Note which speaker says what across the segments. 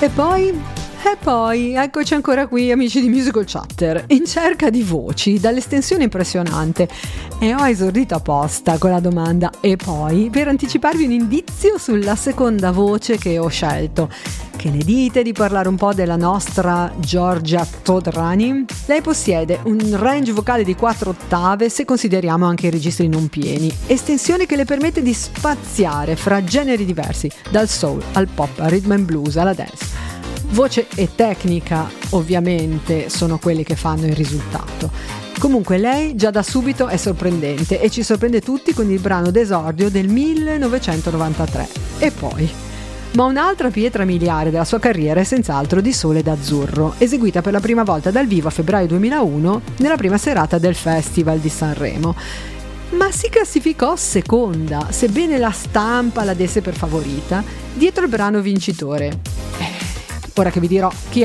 Speaker 1: E poi, eccoci ancora qui, amici di Musical Chatter, in cerca di voci dall'estensione impressionante, e ho esordito apposta con la domanda "e poi?" per anticiparvi un indizio sulla seconda voce che ho scelto. Che ne dite di parlare un po' della nostra Giorgia Todrani? Lei possiede un range vocale di 4 ottave se consideriamo anche i registri non pieni, estensione che le permette di spaziare fra generi diversi, dal soul al pop, al rhythm and blues, alla dance. Voce e tecnica ovviamente sono quelli che fanno il risultato. Comunque lei già da subito è sorprendente e ci sorprende tutti con il brano d'esordio del 1993. E poi? Ma un'altra pietra miliare della sua carriera è senz'altro Di Sole d'Azzurro, eseguita per la prima volta dal vivo a febbraio 2001 nella prima serata del Festival di Sanremo. Ma si classificò seconda, sebbene la stampa la desse per favorita, dietro il brano vincitore. Ora che vi dirò chi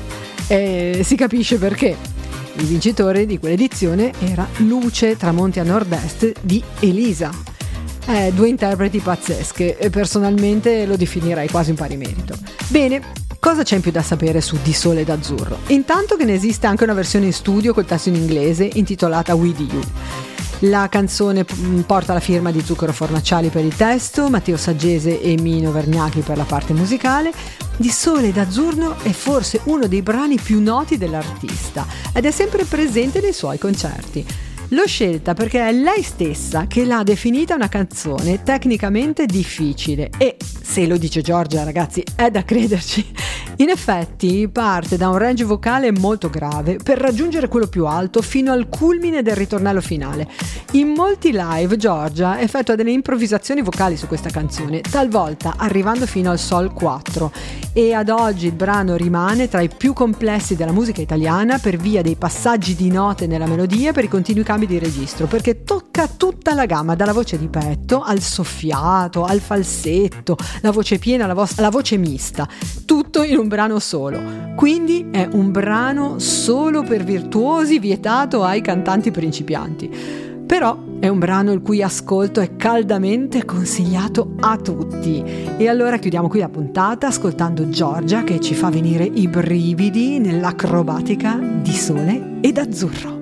Speaker 1: è, si capisce perché. Il vincitore di quell'edizione era Luce Tramonti a Nord-Est di Elisa. 2 interpreti pazzesche e personalmente lo definirei quasi un pari merito. Bene, cosa c'è in più da sapere su Di Sole d'Azzurro? Intanto che ne esiste anche una versione in studio col testo in inglese intitolata With You. La canzone porta la firma di Zucchero Fornaciari per il testo, Matteo Saggese e Mino Vergnacchi per la parte musicale. Di Sole d'Azzurro è forse uno dei brani più noti dell'artista ed è sempre presente nei suoi concerti. L'ho scelta perché è lei stessa che l'ha definita una canzone tecnicamente difficile e, se lo dice Giorgia, ragazzi, è da crederci. In effetti parte da un range vocale molto grave per raggiungere quello più alto fino al culmine del ritornello finale. In molti live Giorgia effettua delle improvvisazioni vocali su questa canzone, talvolta arrivando fino al Sol 4, e ad oggi il brano rimane tra i più complessi della musica italiana per via dei passaggi di note nella melodia, per i continui cambi di registro, perché tocca tutta la gamma, dalla voce di petto al soffiato, al falsetto, la voce piena, la voce mista, tutto in un brano solo. Quindi è un brano solo per virtuosi, vietato ai cantanti principianti. Però è un brano il cui ascolto è caldamente consigliato a tutti. E allora chiudiamo qui la puntata ascoltando Giorgia, che ci fa venire i brividi nell'acrobatica di Sole ed Azzurro.